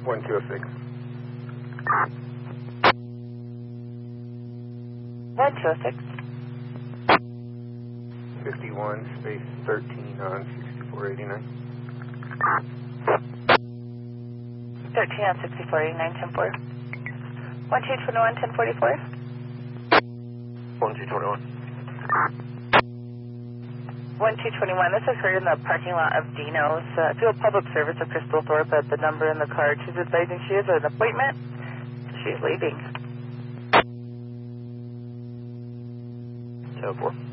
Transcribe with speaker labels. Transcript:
Speaker 1: 1206.
Speaker 2: 1206.
Speaker 1: 51 space 13 on 6489.
Speaker 2: 13 on 6489, 10-4. 1221, 1044.
Speaker 1: 1221.
Speaker 2: 1221, this is her in the parking lot of Dino's. Field Public Service of Crystal Thorpe at the number in the card. She's advising she has an appointment. She's leaving.
Speaker 1: 10-4.